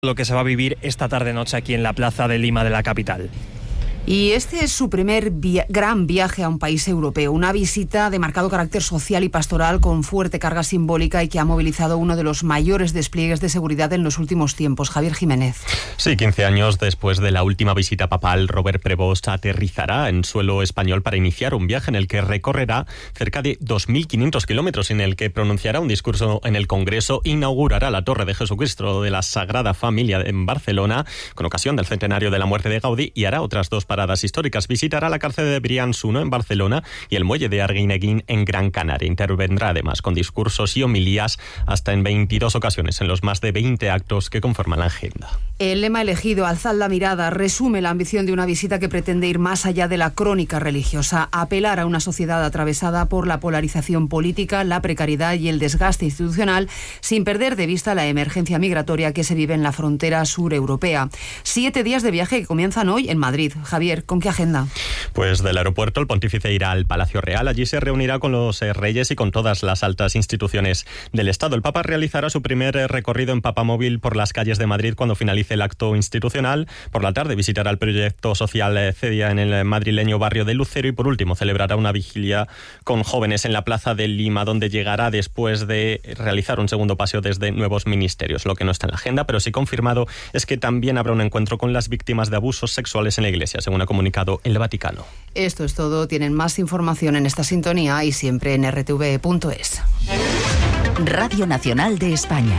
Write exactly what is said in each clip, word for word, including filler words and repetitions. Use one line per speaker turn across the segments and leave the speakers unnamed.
Lo que se va a vivir esta tarde-noche aquí en la Plaza de Lima de la capital.
Y este es su primer via- gran viaje a un país europeo, una visita de marcado carácter social y pastoral con fuerte carga simbólica y que ha movilizado uno de los mayores despliegues de seguridad en los últimos tiempos. Javier Jiménez.
Sí, quince años después de la última visita papal, Robert Prevost aterrizará en suelo español para iniciar un viaje en el que recorrerá cerca de dos mil quinientos kilómetros, en el que pronunciará un discurso en el Congreso, inaugurará la Torre de Jesucristo de la Sagrada Familia en Barcelona, con ocasión del centenario de la muerte de Gaudí, y hará otras dos paradas históricas. Visitará la cárcel de Brians-uno en Barcelona y el muelle de Arguineguín en Gran Canaria. Intervendrá además con discursos y homilías hasta en veintidós ocasiones en los más de veinte actos que conforman la agenda.
El lema elegido, Alzad la mirada, resume la ambición de una visita que pretende ir más allá de la crónica religiosa, apelar a una sociedad atravesada por la polarización política, la precariedad y el desgaste institucional, sin perder de vista la emergencia migratoria que se vive en la frontera sureuropea. Siete días de viaje que comienzan hoy en Madrid. Javier, ¿con qué agenda?
Pues del aeropuerto el pontífice irá al Palacio Real. Allí se reunirá con los eh, reyes y con todas las altas instituciones del Estado. El Papa realizará su primer eh, recorrido en papamóvil por las calles de Madrid cuando finalice el acto institucional. Por la tarde visitará el proyecto social eh, CEDIA en el madrileño barrio de Lucero y por último celebrará una vigilia con jóvenes en la Plaza de Lima, donde llegará después de realizar un segundo paseo desde nuevos ministerios. Lo que no está en la agenda, pero sí confirmado, es que también habrá un encuentro con las víctimas de abusos sexuales en la Iglesia, según ha comunicado el Vaticano.
Esto es todo. Tienen más información en esta sintonía y siempre en r t v punto es.
Radio Nacional de España.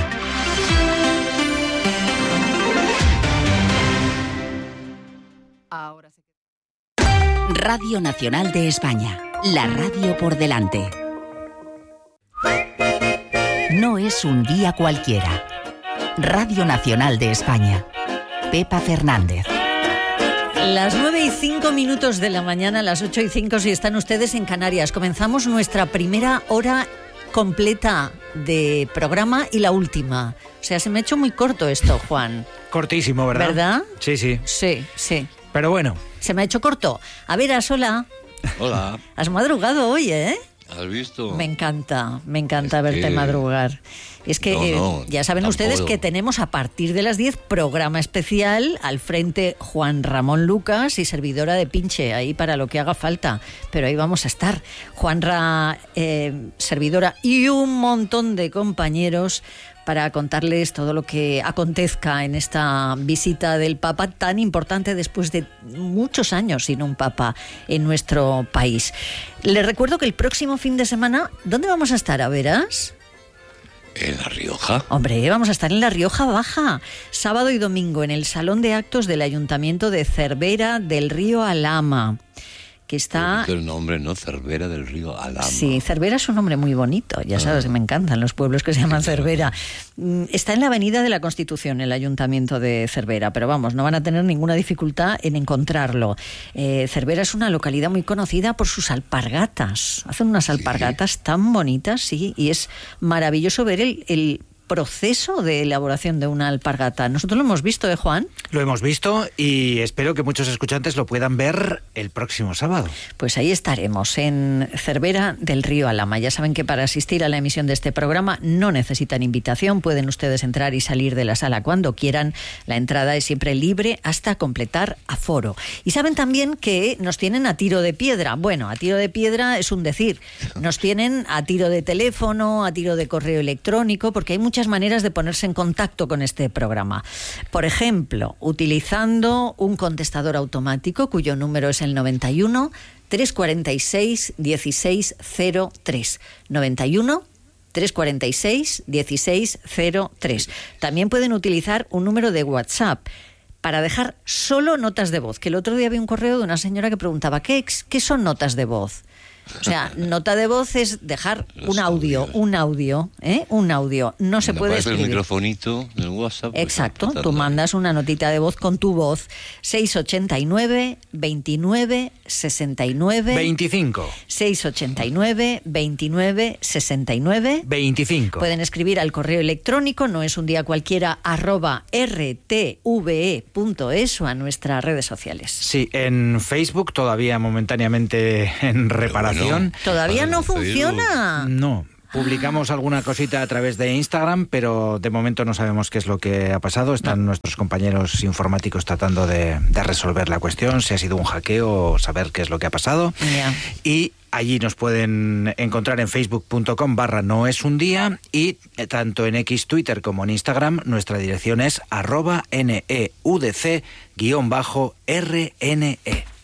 Ahora sí.
Radio Nacional de España. La radio por delante. No es un día cualquiera. Radio Nacional de España. Pepa Fernández.
Las nueve y cinco minutos de la mañana, las ocho y cinco si están ustedes en Canarias. Comenzamos nuestra primera hora completa de programa y la última. O sea, se me ha hecho muy corto esto, Juan.
Cortísimo, ¿verdad?
¿Verdad?
Sí, sí.
Sí, sí.
Pero bueno.
Se me ha hecho corto. A ver, Asola.
Hola.
Has madrugado hoy, ¿eh?
¿Has visto?
Me encanta, me encanta
Es
verte
que...
madrugar. Es que
No,
eh,
no,
ya saben
tampoco.
ustedes que tenemos a partir de las diez programa especial, al frente Juan Ramón Lucas y servidora de Pinche, ahí para lo que haga falta. Pero ahí vamos a estar. Juanra, eh, servidora y un montón de compañeros para contarles todo lo que acontezca en esta visita del Papa tan importante después de muchos años sin un Papa en nuestro país. Les recuerdo que el próximo fin de semana, ¿dónde vamos a estar, a veras?
¿En La Rioja?
Hombre, vamos a estar en La Rioja Baja, sábado y domingo, en el Salón de Actos del Ayuntamiento de Cervera del Río Alhama, que está...
El nombre, ¿no? Cervera del Río Alhama.
Sí, Cervera es un nombre muy bonito, ya sabes,
Ah.
me encantan los pueblos que se llaman
Sí, claro.
Cervera. Está en la Avenida de la Constitución, el Ayuntamiento de Cervera, pero vamos, no van a tener ninguna dificultad en encontrarlo. Eh, Cervera es una localidad muy conocida por sus alpargatas. Hacen unas alpargatas tan bonitas, sí, y es maravilloso ver el... el proceso de elaboración de una alpargata. Nosotros lo hemos visto, ¿eh, Juan?
Lo hemos visto y espero que muchos escuchantes lo puedan ver el próximo sábado.
Pues ahí estaremos, en Cervera del Río Alhama. Ya saben que para asistir a la emisión de este programa no necesitan invitación, pueden ustedes entrar y salir de la sala cuando quieran. La entrada es siempre libre hasta completar aforo. Y saben también que nos tienen a tiro de piedra. Bueno, a tiro de piedra es un decir. Nos tienen a tiro de teléfono, a tiro de correo electrónico, porque hay muchas maneras de ponerse en contacto con este programa. Por ejemplo, utilizando un contestador automático cuyo número es el noventa y uno, trescientos cuarenta y seis, dieciséis cero tres. noventa y uno, trescientos cuarenta y seis, dieciséis cero tres. También pueden utilizar un número de WhatsApp para dejar solo notas de voz. Que el otro día vi un correo de una señora que preguntaba, ¿qué, qué son notas de voz? O sea, nota de voz es dejar
Los
un audio,
audios.
un audio, ¿eh? Un audio. No se
Me
puede
aparece
escribir.
el microfonito del WhatsApp. pues,
Exacto,
apretarlo
tú
ahí.
mandas una notita de voz con tu voz. seiscientos ochenta y nueve, veintinueve, sesenta y nueve.
veinticinco.
seiscientos ochenta y nueve, veintinueve, sesenta y nueve.
veinticinco.
Pueden escribir al correo electrónico, no es un día cualquiera, arroba r t v e punto es o a nuestras redes sociales.
Sí, en Facebook todavía momentáneamente en reparación.
bueno.
¿Todavía
Vale,
no
en Facebook.
funciona?
No. Publicamos alguna cosita a través de Instagram, pero de momento no sabemos qué es lo que ha pasado. Están no. nuestros compañeros informáticos tratando de, de resolver la cuestión, si ha sido un hackeo o saber qué es lo que ha pasado.
Yeah.
Y allí nos pueden encontrar en facebook punto com barra no es un día y tanto en X, Twitter como en Instagram nuestra dirección es arroba neudc guión bajo rne.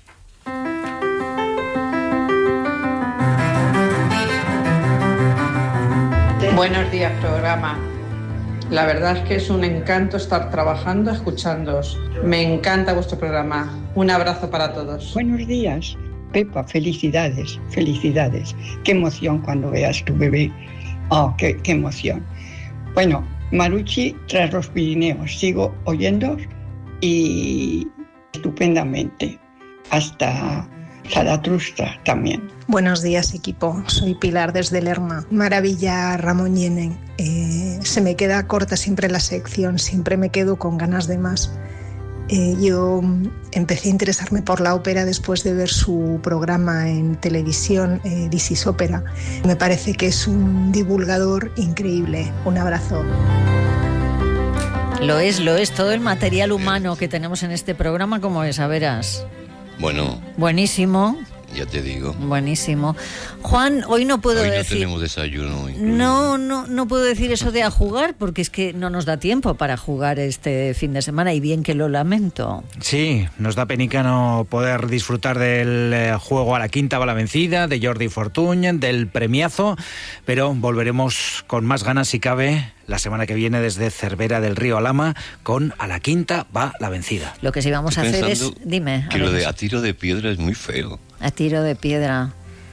Buenos días, programa. La verdad es que es un encanto estar trabajando, escuchándoos. Me encanta vuestro programa. Un abrazo para todos.
Buenos días, Pepa. Felicidades, felicidades. Qué emoción cuando veas tu bebé. Oh, qué, qué emoción. Bueno, Marucci tras los Pirineos. Sigo oyendo y estupendamente. Hasta Zaratustra también.
Buenos días, equipo. Soy Pilar desde Lerma. Maravilla, Ramón Yenen. Eh, se me queda corta siempre la sección, siempre me quedo con ganas de más. Eh, yo empecé a interesarme por la ópera después de ver su programa en televisión, eh, This is Opera. Me parece que es un divulgador increíble. Un abrazo.
Lo es, lo es. Todo el material humano que tenemos en este programa, ¿cómo es? A verás.
Bueno.
Buenísimo.
Ya te digo.
Buenísimo. Juan, hoy no puedo
hoy no
decir...
tenemos desayuno. Incluido.
No, no, no puedo decir eso de a jugar, porque es que no nos da tiempo para jugar este fin de semana, y bien que lo lamento.
Sí, nos da penica no poder disfrutar del eh, juego a la quinta va la vencida, de Jordi Fortuny, del premiazo, pero volveremos con más ganas si cabe la semana que viene desde Cervera del Río Alhama con A la quinta va la vencida.
Lo que sí vamos
Estoy
a hacer es... Dime.
Que lo de a tiro de piedra es muy feo.
A tiro de piedra.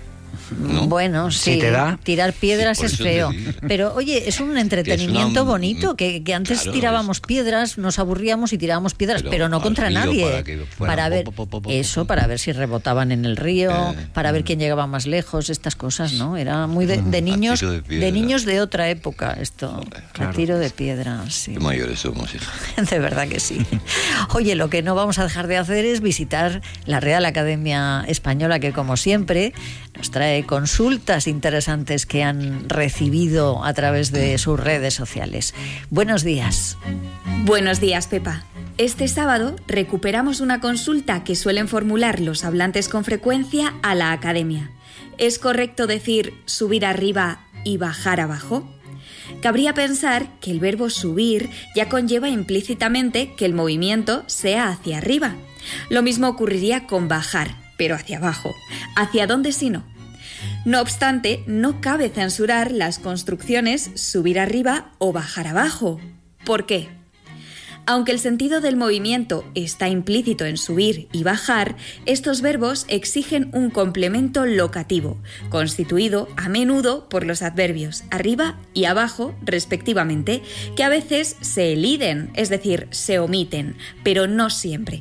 ¿No?
Bueno, sí,
¿Sí te da?
Tirar piedras
Sí,
es feo. Pero oye, es un entretenimiento
es una,
bonito, que, que antes
claro,
tirábamos
es,
piedras, nos aburríamos y tirábamos piedras, pero,
pero
no contra nadie.
Para, que
para ver
po, po, po, po,
eso,
po.
para ver si rebotaban en el río,
eh,
para ver quién llegaba más lejos, estas cosas, ¿no? Era muy de, de niños,
de,
de niños de otra época esto. Claro. A tiro de piedra, sí.
Qué mayores somos, hija.
De verdad que sí. Oye, lo que no vamos a dejar de hacer es visitar la Real Academia Española, que como siempre nos trae consultas interesantes que han recibido a través de sus redes sociales. Buenos días.
Buenos días, Pepa. Este sábado recuperamos una consulta que suelen formular los hablantes con frecuencia a la academia. ¿Es correcto decir subir arriba y bajar abajo? Cabría pensar que el verbo subir ya conlleva implícitamente que el movimiento sea hacia arriba. Lo mismo ocurriría con bajar, pero hacia abajo. ¿Hacia dónde si no? No obstante, no cabe censurar las construcciones subir arriba o bajar abajo. ¿Por qué? Aunque el sentido del movimiento está implícito en subir y bajar, estos verbos exigen un complemento locativo, constituido a menudo por los adverbios arriba y abajo, respectivamente, que a veces se eliden, es decir, se omiten, pero no siempre.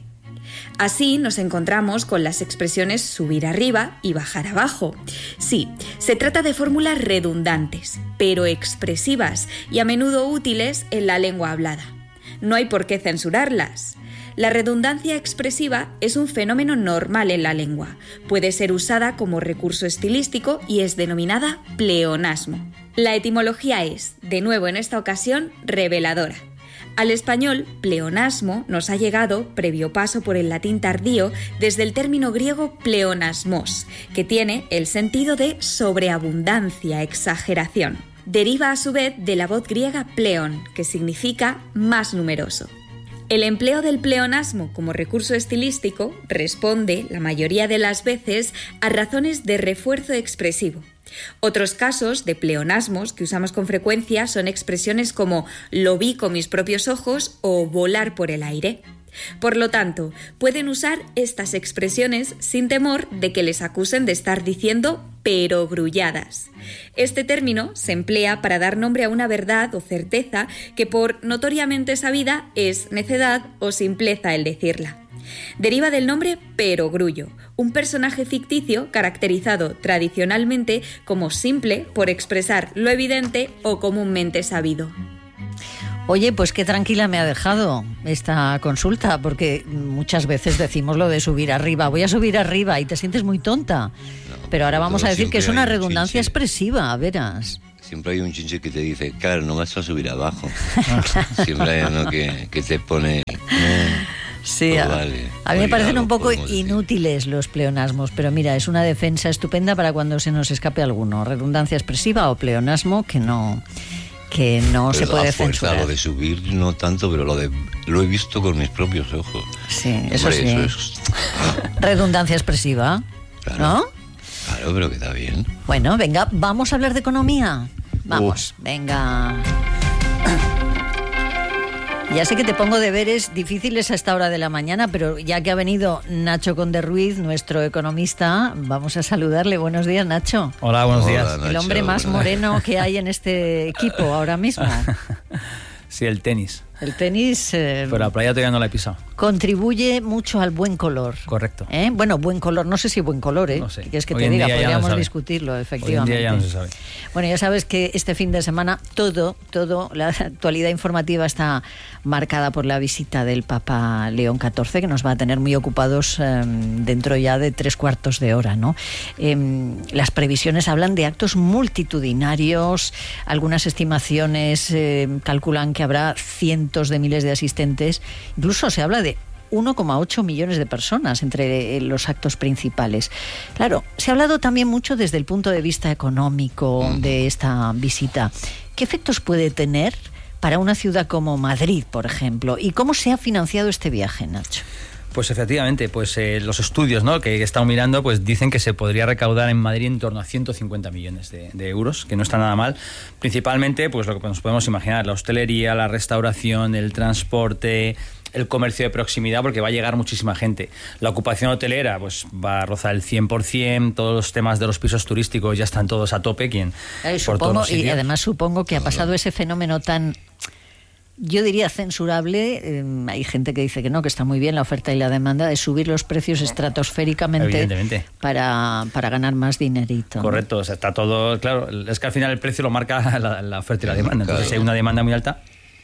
Así nos encontramos con las expresiones subir arriba y bajar abajo. Sí, se trata de fórmulas redundantes, pero expresivas y a menudo útiles en la lengua hablada. No hay por qué censurarlas. La redundancia expresiva es un fenómeno normal en la lengua. Puede ser usada como recurso estilístico y es denominada pleonasmo. La etimología es, de nuevo en esta ocasión, reveladora. Al español, pleonasmo nos ha llegado, previo paso por el latín tardío, desde el término griego pleonasmos, que tiene el sentido de sobreabundancia, exageración. Deriva a su vez de la voz griega pleon, que significa más numeroso. El empleo del pleonasmo como recurso estilístico responde, la mayoría de las veces, a razones de refuerzo expresivo. Otros casos de pleonasmos que usamos con frecuencia son expresiones como lo vi con mis propios ojos o volar por el aire. Por lo tanto, pueden usar estas expresiones sin temor de que les acusen de estar diciendo perogrulladas. Este término se emplea para dar nombre a una verdad o certeza que por notoriamente sabida es necedad o simpleza el decirla. Deriva del nombre perogrullo, un personaje ficticio caracterizado tradicionalmente como simple por expresar lo evidente o comúnmente sabido.
Oye, pues qué tranquila me ha dejado esta consulta, porque muchas veces decimos lo de subir arriba, voy a subir arriba y te sientes muy tonta. No, pero ahora vamos a decir que es una redundancia expresiva, verás.
Siempre hay un chinche que te dice, claro, no vas a subir abajo. Siempre hay uno que, que te pone... No,
sí,
pues
a,
vale,
a mí me parecen un poco
podemos decir.
inútiles los pleonasmos, pero mira, es una defensa estupenda para cuando se nos escape alguno. Redundancia expresiva o pleonasmo que no... que no
Pero
se puede
a fuerza,
censurar.
Lo de subir no tanto, pero lo de lo he visto con mis propios ojos.
Sí, eso
Hombre,
sí.
Eso es,
Redundancia expresiva,
claro,
¿no?
Claro, pero que está bien.
Bueno, venga, vamos a hablar de economía. Vamos,
Uf.
venga. Ya sé que te pongo deberes difíciles a esta hora de la mañana, pero ya que ha venido Nacho Conde Ruiz, nuestro economista, vamos a saludarle. Buenos días, Nacho.
Hola, buenos días.
Hola, Nacho,
El hombre más
buenas.
moreno que hay en este equipo ahora mismo.
Sí, el tenis.
El tenis eh,
Pero la playa todavía no la he pisado.
contribuye mucho al buen color.
Correcto.
¿Eh? Bueno, buen color, no sé si buen color, ¿eh?
No sé.
¿Qué es que
Hoy
te
en
diga?
día ya no se
Podríamos
sabe.
discutirlo,
Hoy en
efectivamente.
día ya no se sabe.
Bueno, ya sabes que este fin de semana todo, todo, la actualidad informativa está marcada por la visita del Papa León catorce, que nos va a tener muy ocupados eh, dentro ya de tres cuartos de hora, ¿no? Eh, las previsiones hablan de actos multitudinarios, algunas estimaciones eh, calculan que habrá cientos de miles de asistentes, incluso se habla de uno coma ocho millones de personas entre los actos principales. Claro, se ha hablado también mucho desde el punto de vista económico de esta visita. ¿Qué efectos puede tener para una ciudad como Madrid, por ejemplo? ¿Y cómo se ha financiado este viaje, Nacho?
Pues efectivamente, pues eh, los estudios, ¿no?, que he estado mirando, pues dicen que se podría recaudar en Madrid en torno a ciento cincuenta millones de, de euros, que no está nada mal. Principalmente, pues lo que nos podemos imaginar, la hostelería, la restauración, el transporte, el comercio de proximidad, porque va a llegar muchísima gente. La ocupación hotelera, pues va a rozar el cien por ciento, todos los temas de los pisos turísticos ya están todos a tope, quien
Eh,
por todos
supongo,
los
y
sitios.
además supongo que ha pasado ese fenómeno tan, yo diría, censurable. Eh, hay gente que dice que no, que está muy bien la oferta y la demanda de subir los precios estratosféricamente
Evidentemente.
para, para ganar más dinerito.
Correcto, o sea, está todo claro. Es que al final el precio lo marca la, la oferta y la demanda. Entonces, si hay una demanda muy alta.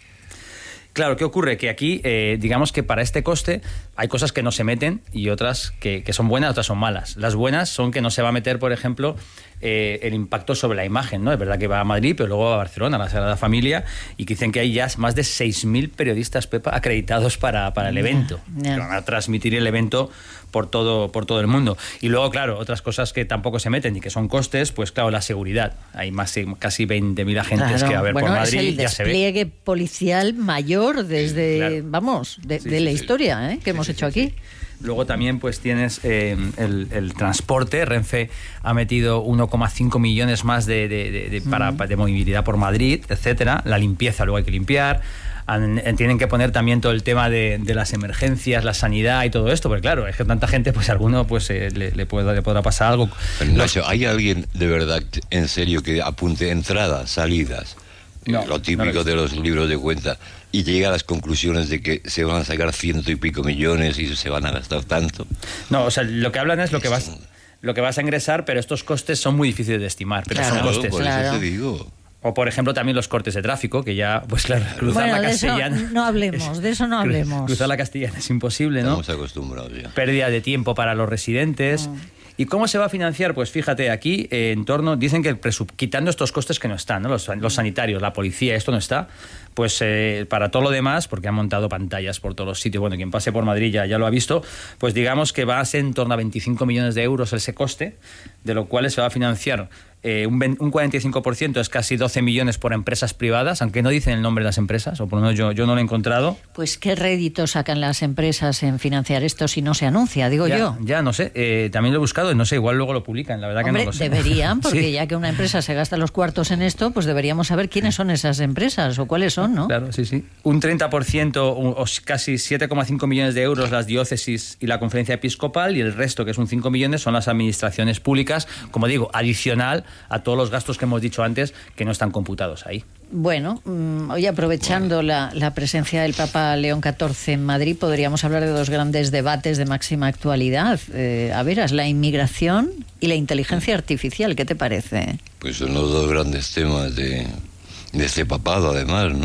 Claro, ¿qué ocurre? Que aquí, eh, digamos que para este coste hay cosas que no se meten y otras que, que son buenas, otras son malas. Las buenas son que no se va a meter, por ejemplo, eh, el impacto sobre la imagen, ¿no? Es verdad que va a Madrid, pero luego va a Barcelona, a la Sagrada Familia, y que dicen que hay ya más de seis mil periodistas, Pepa, acreditados para, para el evento.
Yeah.
Que van a transmitir el evento por todo, por todo el mundo. Y luego, claro, otras cosas que tampoco se meten y que son costes, pues claro, la seguridad. Hay más, casi veinte mil agentes
Claro.
que va a haber
bueno,
por Madrid,
es el
ya se ve.
despliegue policial mayor desde,
Sí, claro.
vamos, de,
Sí,
de
sí,
la
sí.
historia, ¿eh? que
Sí,
hemos
sí,
hecho
sí,
aquí.
sí. Luego también pues tienes eh, el, el transporte. Renfe ha metido uno coma cinco millones más de, de, de, de, para, de movilidad por Madrid, etcétera. La limpieza, luego hay que limpiar. Han, tienen que poner también todo el tema de, de las emergencias, la sanidad y todo esto, porque claro, es que tanta gente, pues a alguno pues eh, le, le, puede, le podrá pasar algo.
Pero, Nacho, ¿hay alguien de verdad, en serio, que apunte entradas, salidas?
No,
lo típico
no
de los libros de cuenta, y llega a las conclusiones de que se van a sacar ciento y pico millones y se van a gastar tanto?
No, o sea, lo que hablan es lo que vas, lo que vas a ingresar, pero estos costes son muy difíciles de estimar, pero
Claro,
son costes.
por
claro.
eso te digo.
O, por ejemplo, también los cortes de tráfico, que ya, pues claro, cruzar
Bueno,
la
de eso
Castellana...
no hablemos, de eso no hablemos.
Cruzar la Castellana es imposible, ¿no?
Estamos acostumbrados ya.
Pérdida de tiempo para los residentes.
Mm.
¿Y cómo se va a financiar? Pues fíjate, aquí eh, en torno, dicen que el presu- quitando estos costes que no están, ¿no? Los, los sanitarios, la policía, esto no está, pues eh, para todo lo demás, porque han montado pantallas por todos los sitios, bueno, quien pase por Madrid ya, ya lo ha visto, pues digamos que va a ser en torno a veinticinco millones de euros ese coste, de lo cual se va a financiar eh, un, ve- un cuarenta y cinco por ciento, es casi doce millones por empresas privadas, aunque no dicen el nombre de las empresas, o por lo menos yo, yo no lo he encontrado.
Pues qué rédito sacan las empresas en financiar esto si no se anuncia, digo
ya,
yo.
Ya, no sé, eh, también lo he buscado, no sé, igual luego lo publican, la verdad
Hombre,
que no lo sé.
deberían, porque
Sí.
ya que una empresa se gasta los cuartos en esto, pues deberíamos saber quiénes son esas empresas o cuáles son, ¿no?
Claro, sí, sí. Un treinta por ciento o, o casi siete coma cinco millones de euros las diócesis y la conferencia episcopal, y el resto, que es un cinco millones, son las administraciones públicas, como digo, adicional a todos los gastos que hemos dicho antes que no están computados ahí.
Bueno, mm, hoy aprovechando la, la presencia del Papa León catorce en Madrid, podríamos hablar de dos grandes debates de máxima actualidad. Eh, a veras, la inmigración y la inteligencia artificial, ¿qué te parece?
Pues son los dos grandes temas de, de este papado, además, ¿no?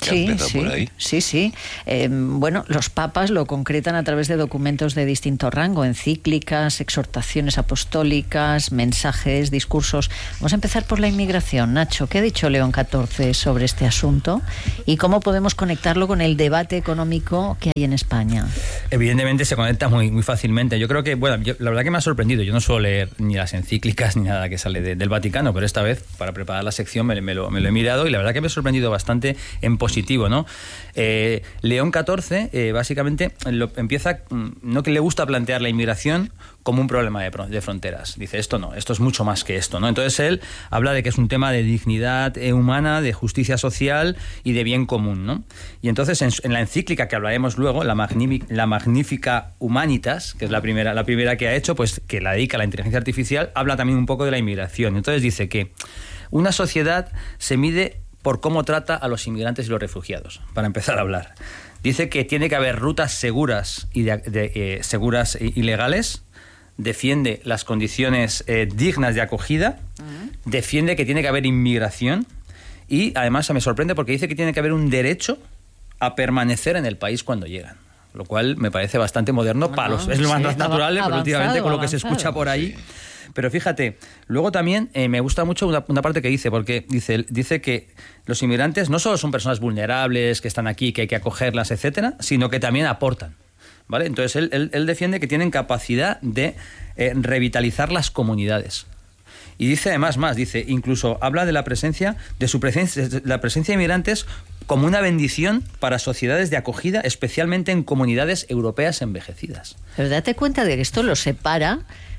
Sí, sí, por ahí. sí, sí. Eh, bueno, los papas lo concretan a través de documentos de distinto rango, encíclicas, exhortaciones apostólicas, mensajes, discursos. Vamos a empezar por la inmigración. Nacho, ¿qué ha dicho León catorce sobre este asunto y cómo podemos conectarlo con el debate económico que hay en España?
Evidentemente se conecta muy, muy fácilmente. Yo creo que, bueno, yo, la verdad que me ha sorprendido. Yo no suelo leer ni las encíclicas ni nada que sale de, del Vaticano, pero esta vez, para preparar la sección, me, me, lo, me lo he mirado y la verdad que me ha sorprendido bastante en positivo, ¿no? Eh, León catorce eh, básicamente lo, empieza, no que le gusta plantear la inmigración como un problema de, de fronteras. Dice, esto no, esto es mucho más que esto, ¿no? Entonces él habla de que es un tema de dignidad humana, de justicia social y de bien común, ¿no? Y entonces en, en la encíclica que hablaremos luego, la, Magnific, la Magnifica Humanitas, que es la primera, la primera que ha hecho, pues que la dedica a la inteligencia artificial, habla también un poco de la inmigración. Entonces dice que una sociedad se mide por cómo trata a los inmigrantes y los refugiados, para empezar a hablar. Dice que tiene que haber rutas seguras y de, de, eh, seguras y legales, defiende las condiciones eh, dignas de acogida, uh-huh. defiende que tiene que haber inmigración y además me sorprende porque dice que tiene que haber un derecho a permanecer en el país cuando llegan. Lo cual me parece bastante moderno, no, para los, es lo más sí, natural, pero últimamente con lo que avanzado. Se escucha por ahí. Pero fíjate, luego también eh, me gusta mucho una, una parte que dice, porque dice, dice que los inmigrantes no solo son personas vulnerables, que están aquí, que hay que acogerlas, etcétera, sino que también aportan, ¿vale? Entonces él, él, él defiende que tienen capacidad de eh, revitalizar las comunidades. Y dice además más, dice, incluso habla de la presencia, de su presencia, de la presencia de inmigrantes como una bendición para sociedades de acogida, especialmente en comunidades europeas envejecidas.
Pero date cuenta de que esto lo separa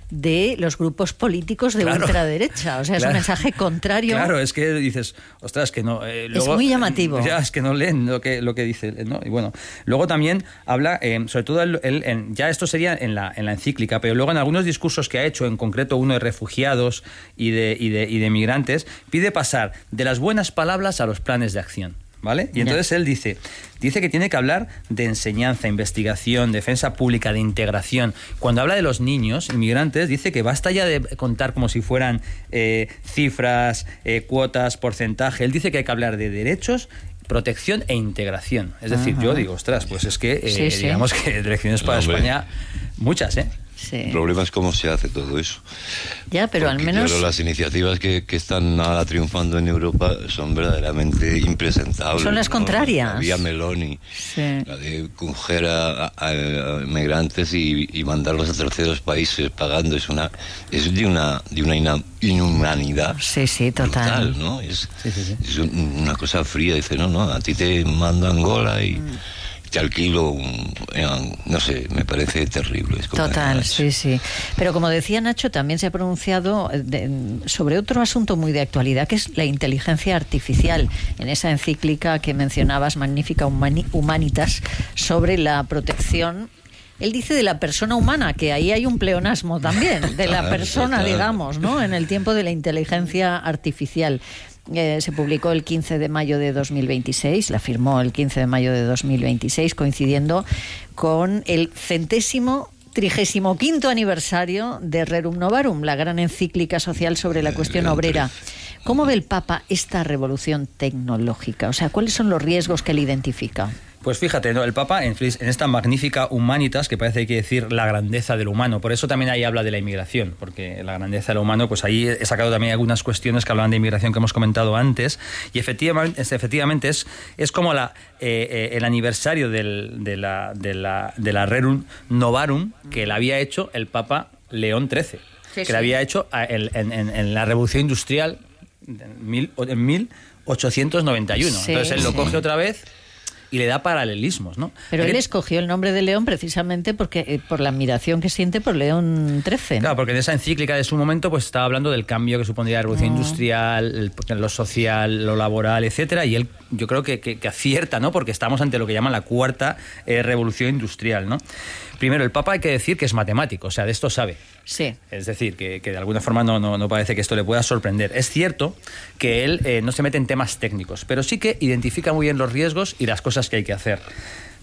de los grupos políticos de claro, ultraderecha. O sea, claro, es un mensaje contrario.
Claro, es que dices, ostras, que no... Eh, luego,
es muy llamativo.
Ya, es que no leen lo que, lo que dice, ¿no? Y bueno, luego también habla, eh, sobre todo, el, el, en, ya esto sería en la, en la encíclica, pero luego en algunos discursos que ha hecho, en concreto uno de refugiados y de, y de, y de migrantes, pide pasar de las buenas palabras a los planes de acción. ¿Vale? Y entonces él dice, dice que tiene que hablar de enseñanza, investigación, defensa pública, de integración. Cuando habla de los niños inmigrantes, dice que basta ya de contar como si fueran eh, cifras, eh, cuotas, porcentaje. Él dice que hay que hablar de derechos, protección e integración. Es decir, Ajá. yo digo, ostras, pues es que eh, sí, sí. digamos que elecciones para no, España, muchas, ¿eh?
Sí. El problema es cómo se hace todo eso.
Ya, pero
Porque,
al menos...
Claro, las iniciativas que, que están ahora triunfando en Europa son verdaderamente impresentables.
Son las
¿no?
contrarias.
La vía Meloni, sí. la de coger a, a, a migrantes y, y mandarlos a terceros países pagando. Es una es de una de una inhumanidad.
Sí, sí, total.
Brutal, ¿no? Es,
sí, sí, sí.
es una cosa fría. Dice, no, no, a ti te mando a Angola y... Mm. te alquilo, un, no sé, me parece terrible. Es
Total, sí, sí. Pero como decía Nacho, también se ha pronunciado de, sobre otro asunto muy de actualidad, que es la inteligencia artificial. En esa encíclica que mencionabas, Magnifica Humanitas, sobre la protección... Él dice de la persona humana, que ahí hay un pleonasmo también, de la persona, digamos, ¿no? En el tiempo de la inteligencia artificial. Eh, se publicó el quince de mayo de dos mil veintiséis, la firmó el quince de mayo de dos mil veintiséis, coincidiendo con el centésimo trigésimo quinto aniversario de Rerum Novarum, la gran encíclica social sobre la cuestión obrera. ¿Cómo ve el Papa esta revolución tecnológica? O sea, ¿cuáles son los riesgos que él identifica?
Pues fíjate, ¿no? El Papa, en, en esta Magnifica Humanitas, que parece que quiere decir la grandeza del humano, por eso también ahí habla de la inmigración, porque la grandeza del humano, pues ahí he sacado también algunas cuestiones que hablan de inmigración que hemos comentado antes, y efectivamente, efectivamente es, es como la, eh, eh, el aniversario del, de la, de la, de la Rerum Novarum, que la había hecho el Papa León trece, sí, que sí. la había hecho en, en, en la Revolución Industrial en, mil, en mil ochocientos noventa y uno. Sí, Entonces él lo sí. coge otra vez y le da paralelismos, ¿no?
Pero él escogió el nombre de León precisamente porque eh, por la admiración que siente por León trece, ¿no?
Claro, porque en esa encíclica de su momento pues estaba hablando del cambio que supondría la revolución uh-huh. industrial, el, lo social, lo laboral, etcétera, y él yo creo que, que, que acierta, ¿no? Porque estamos ante lo que llaman la cuarta eh, revolución industrial, ¿no? Primero, el Papa hay que decir que es matemático, o sea, de esto sabe.
Sí.
Es decir, que, que de alguna forma no, no, no parece que esto le pueda sorprender. Es cierto que él eh, no se mete en temas técnicos, pero sí que identifica muy bien los riesgos y las cosas que hay que hacer.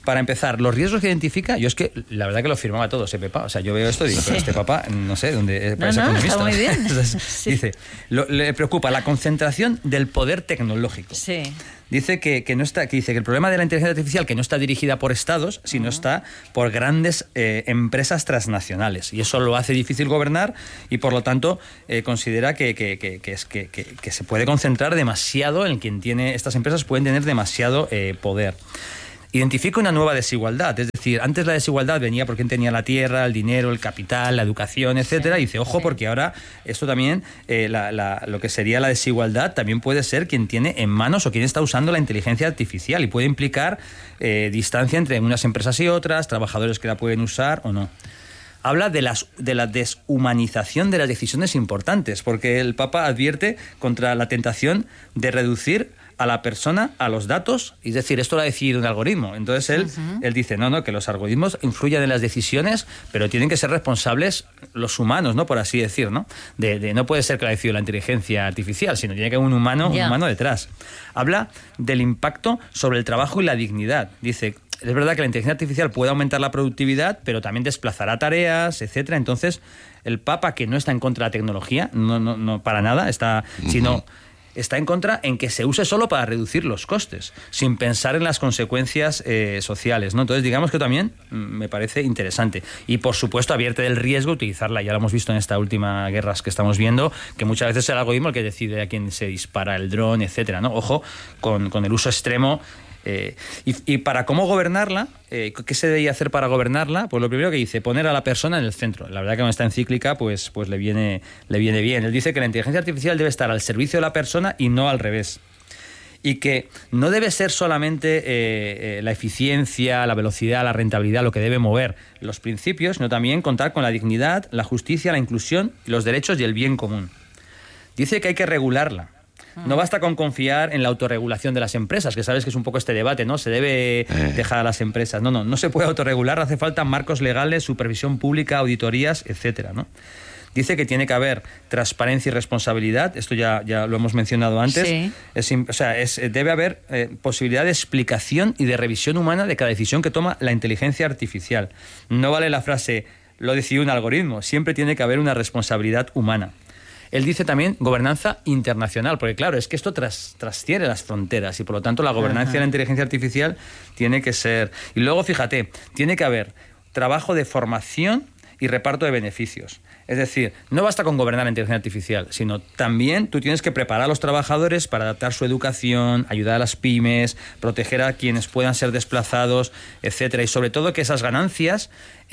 Para empezar, los riesgos que identifica, yo es que la verdad que lo firmaba todo ese Pepa. O sea, yo veo esto y digo, pero este papá, no sé, dónde parece
no, no,
economista.
está muy bien.
Entonces,
sí.
Dice, lo, le preocupa la concentración del poder tecnológico.
Sí.
Dice que, que no está, que dice que el problema de la inteligencia artificial que no está dirigida por estados, sino uh-huh. está por grandes eh, empresas transnacionales. Y eso lo hace difícil gobernar y por lo tanto eh, considera que, que, que, que, es, que, que, que se puede concentrar demasiado en quien tiene, estas empresas pueden tener demasiado eh, poder. Identifica una nueva desigualdad, es decir, antes la desigualdad venía por quien tenía la tierra, el dinero, el capital, la educación, etcétera. Sí, y dice, ojo, sí. porque ahora esto también, eh, la, la, lo que sería la desigualdad, también puede ser quien tiene en manos o quien está usando la inteligencia artificial y puede implicar eh, distancia entre unas empresas y otras, trabajadores que la pueden usar o no. Habla de, las, de la deshumanización de las decisiones importantes, porque el Papa advierte contra la tentación de reducir a la persona a los datos, es decir, esto lo ha decidido un algoritmo. Entonces él, uh-huh. él dice, no, no, que los algoritmos influyen en las decisiones, pero tienen que ser responsables los humanos, ¿no? Por así decir, ¿no? De, de, no puede ser que lo haya decidido la inteligencia artificial, sino tiene que haber un humano, yeah. un humano detrás. Habla del impacto sobre el trabajo y la dignidad. Dice, es verdad que la inteligencia artificial puede aumentar la productividad, pero también desplazará tareas, etcétera. Entonces, el Papa, que no está en contra de la tecnología, no, no, no para nada, está, uh-huh. sino está en contra en que se use solo para reducir los costes, sin pensar en las consecuencias eh, sociales, ¿no? Entonces, digamos que también me parece interesante. Y, por supuesto, advierte del riesgo de utilizarla. Ya lo hemos visto en esta última guerra que estamos viendo, que muchas veces es el algoritmo el que decide a quién se dispara el dron, etcétera, ¿no? Ojo con, con el uso extremo. Eh, y, y para cómo gobernarla, eh, ¿qué se debería hacer para gobernarla? Pues lo primero que dice, poner a la persona en el centro. La verdad que con esta encíclica pues, pues le, viene, le viene bien. Él dice que la inteligencia artificial debe estar al servicio de la persona y no al revés. Y que no debe ser solamente eh, eh, la eficiencia, la velocidad, la rentabilidad lo que debe mover los principios, sino también contar con la dignidad, la justicia, la inclusión, los derechos y el bien común. Dice que hay que regularla. No basta con confiar en la autorregulación de las empresas, que sabes que es un poco este debate, ¿no? Se debe dejar a las empresas. No, no, no se puede autorregular, hace falta marcos legales, supervisión pública, auditorías, etcétera, ¿no? Dice que tiene que haber transparencia y responsabilidad, esto ya, ya lo hemos mencionado antes. Sí. Es, o sea, es, debe haber eh, posibilidad de explicación y de revisión humana de cada decisión que toma la inteligencia artificial. No vale la frase, lo decidió un algoritmo, siempre tiene que haber una responsabilidad humana. Él dice también gobernanza internacional, porque claro, es que esto tras, trasciende las fronteras y por lo tanto la gobernanza Ajá. de la inteligencia artificial tiene que ser... Y luego, fíjate, tiene que haber trabajo de formación y reparto de beneficios. Es decir, no basta con gobernar la inteligencia artificial, sino también tú tienes que preparar a los trabajadores para adaptar su educación, ayudar a las pymes, proteger a quienes puedan ser desplazados, etcétera. Y sobre todo que esas ganancias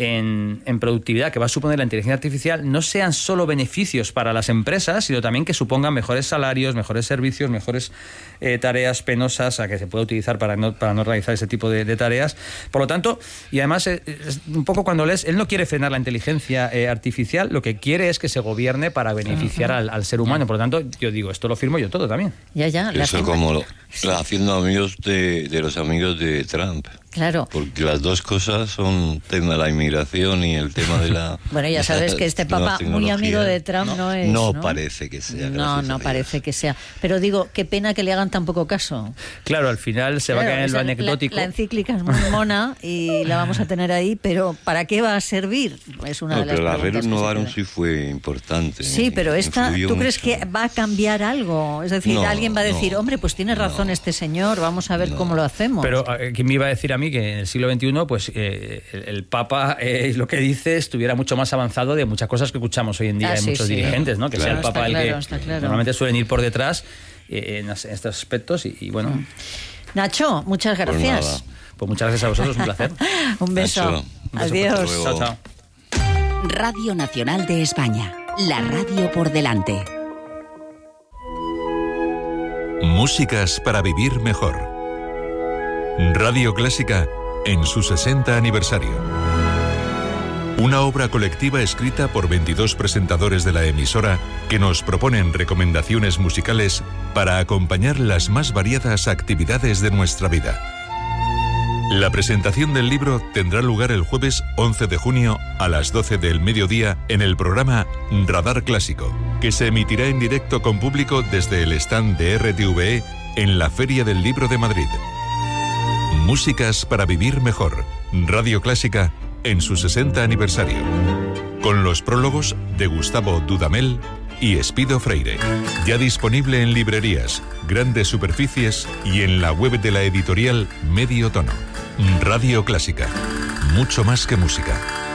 en, en productividad que va a suponer la inteligencia artificial no sean solo beneficios para las empresas, sino también que supongan mejores salarios, mejores servicios, mejores eh, tareas penosas a que se pueda utilizar para no, para no realizar ese tipo de, de tareas. Por lo tanto, y además, eh, es un poco cuando lees, él no quiere frenar la inteligencia eh, artificial, lo que quiere es que se gobierne para beneficiar al, al ser humano. Por lo tanto, yo digo, esto lo firmo yo todo también.
Ya, ya.
Eso como lo, sí. haciendo amigos de, de los amigos de Trump.
Claro.
Porque las dos cosas son tema de la inmigración y el tema de la...
Bueno, ya sabes que este Papa, muy amigo de Trump, no, no es,
No,
¿no?
parece que sea.
No, no parece que sea. Pero digo, qué pena que le hagan tan poco caso.
Claro, al final se claro, va a caer en lo anecdótico.
La, la encíclica es muy mona y la vamos a tener ahí, pero ¿para qué va a servir? Es una
no,
de las
pero la
preguntas
Rerum Novarum sí fue importante.
Sí, pero esta, ¿tú
mucho.
crees que va a cambiar algo? Es decir,
no,
alguien va a decir,
no,
hombre, pues tiene razón no, este señor, vamos a ver no. cómo lo hacemos.
Pero ¿quién me iba a decir a mí que en el siglo veintiuno pues eh, el, el Papa eh, lo que dice estuviera mucho más avanzado de muchas cosas que escuchamos hoy en día ah, de sí, muchos sí. dirigentes, ¿no? Que claro, sea el Papa el claro, que claro. normalmente suelen ir por detrás eh, en, en estos aspectos y, y bueno.
Nacho, muchas gracias.
Pues,
pues muchas gracias a vosotros, un placer.
un beso.
Nacho,
un beso.
Adiós.
Chao, chao.
Radio Nacional de España, la radio por delante.
Músicas para vivir mejor. Radio Clásica en su sesenta aniversario. Una obra colectiva escrita por veintidós presentadores de la emisora que nos proponen recomendaciones musicales para acompañar las más variadas actividades de nuestra vida. La presentación del libro tendrá lugar el jueves once de junio a las doce del mediodía en el programa Radar Clásico, que se emitirá en directo con público desde el stand de R T V E en la Feria del Libro de Madrid. Músicas para vivir mejor. Radio Clásica en su sesenta aniversario. Con los prólogos de Gustavo Dudamel y Espido Freire. Ya disponible en librerías, grandes superficies y en la web de la editorial Medio Tono. Radio Clásica. Mucho más que música.